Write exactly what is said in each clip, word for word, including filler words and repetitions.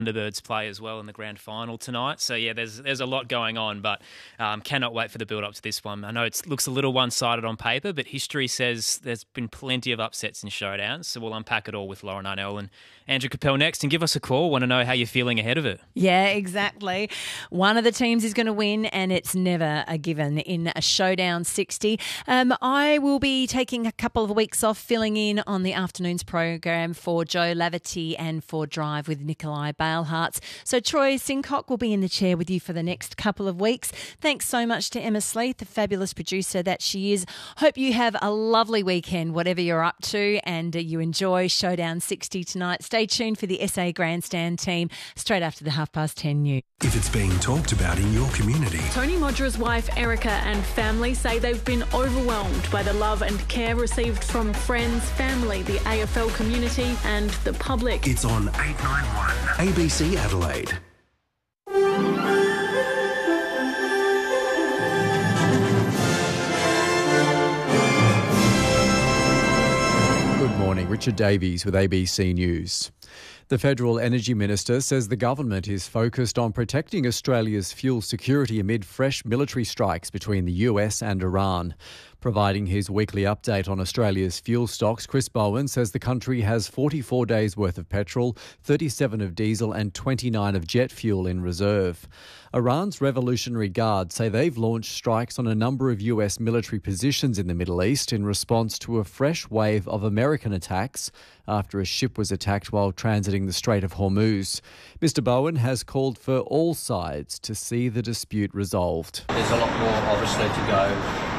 Thunderbirds play as well in the grand final tonight. So, yeah, there's there's a lot going on, but um, cannot wait for the build-up to this one. I know it looks a little one-sided on paper, but history says there's been plenty of upsets in showdowns, so we'll unpack it all with Lauren Arnell and Andrew Capel next, and give us a call. Want to know how you're feeling ahead of it. Yeah, exactly. One of the teams is going to win, and it's never a given in a Showdown sixty. Um, I will be taking a couple of weeks off, filling in on the afternoon's program for Joe Laverty and for Drive with Nikolai Balehartz. So Troy Sincock will be in the chair with you for the next couple of weeks. Thanks so much to Emma Sleeth, the fabulous producer that she is. Hope you have a lovely weekend, whatever you're up to, and uh, you enjoy Showdown sixty tonight. Stay tuned for the S A Grandstand team straight after the half past ten news. If it's being talked about in your community. Tony Modra's wife Erica and family say they've been overwhelmed by the love and care received from friends, family, the A F L community and the public. It's on eight ninety-one A B C Adelaide. Good morning, Richard Davies with A B C News. The Federal Energy Minister says the government is focused on protecting Australia's fuel security amid fresh military strikes between the U S and Iran. Providing his weekly update on Australia's fuel stocks, Chris Bowen says the country has forty-four days' worth of petrol, thirty-seven of diesel and twenty-nine of jet fuel in reserve. Iran's Revolutionary Guard say they've launched strikes on a number of U S military positions in the Middle East in response to a fresh wave of American attacks after a ship was attacked while transiting the Strait of Hormuz. Mister Bowen has called for all sides to see the dispute resolved. There's a lot more, obviously, to go.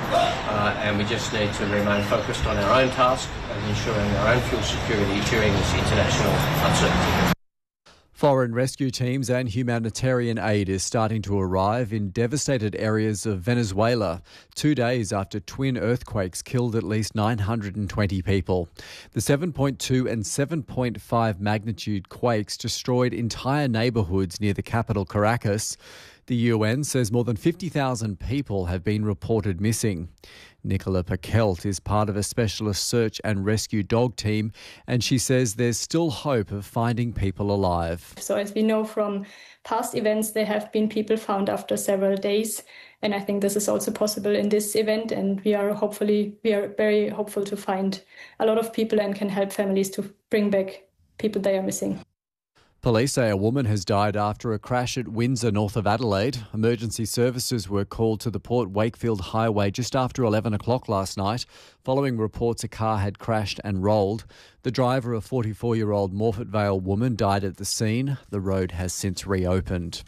Uh, and we just need to remain focused on our own task and ensuring our own fuel security during this international uncertainty. Foreign rescue teams and humanitarian aid is starting to arrive in devastated areas of Venezuela, two days after twin earthquakes killed at least nine hundred twenty people. The seven point two and seven point five magnitude quakes destroyed entire neighbourhoods near the capital, Caracas. The U N says more than fifty thousand people have been reported missing. Nicola Pakelt is part of a specialist search and rescue dog team, and she says there's still hope of finding people alive. So as we know from past events, there have been people found after several days, and I think this is also possible in this event, and we are hopefully, we are very hopeful to find a lot of people and can help families to bring back people they are missing. Police say a woman has died after a crash at Windsor, north of Adelaide. Emergency services were called to the Port Wakefield Highway just after eleven o'clock last night, following reports a car had crashed and rolled. The driver, a forty-four-year-old Morphett Vale woman, died at the scene. The road has since reopened.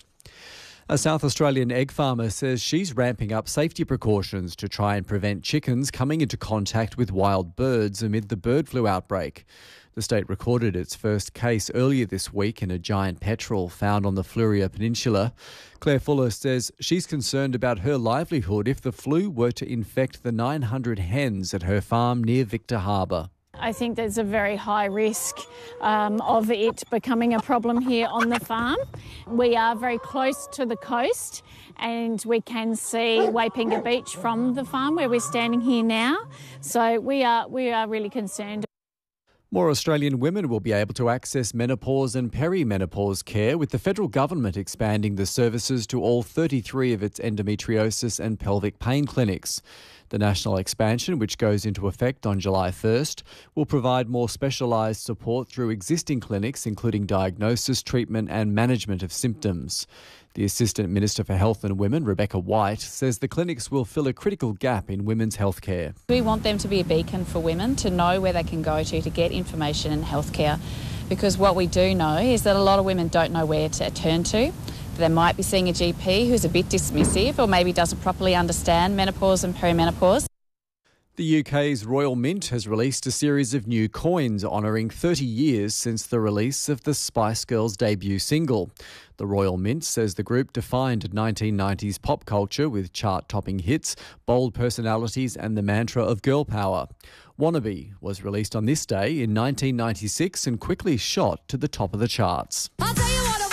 A South Australian egg farmer says she's ramping up safety precautions to try and prevent chickens coming into contact with wild birds amid the bird flu outbreak. The state recorded its first case earlier this week in a giant petrel found on the Fluria Peninsula. Claire Fuller says she's concerned about her livelihood if the flu were to infect the nine hundred hens at her farm near Victor Harbour. I think there's a very high risk um, of it becoming a problem here on the farm. We are very close to the coast and we can see Waipinga Beach from the farm where we're standing here now. So we are, we are really concerned. More Australian women will be able to access menopause and perimenopause care, with the federal government expanding the services to all thirty-three of its endometriosis and pelvic pain clinics. The national expansion, which goes into effect on July first, will provide more specialised support through existing clinics, including diagnosis, treatment and management of symptoms. The Assistant Minister for Health and Women, Rebecca White, says the clinics will fill a critical gap in women's healthcare. We want them to be a beacon for women to know where they can go to to get information in healthcare, because what we do know is that a lot of women don't know where to turn to. They might be seeing a G P who's a bit dismissive or maybe doesn't properly understand menopause and perimenopause. The U K's Royal Mint has released a series of new coins honouring thirty years since the release of the Spice Girls' debut single. The Royal Mint says the group defined nineteen nineties pop culture with chart-topping hits, bold personalities and the mantra of girl power. Wannabe was released on this day in nineteen ninety-six and quickly shot to the top of the charts.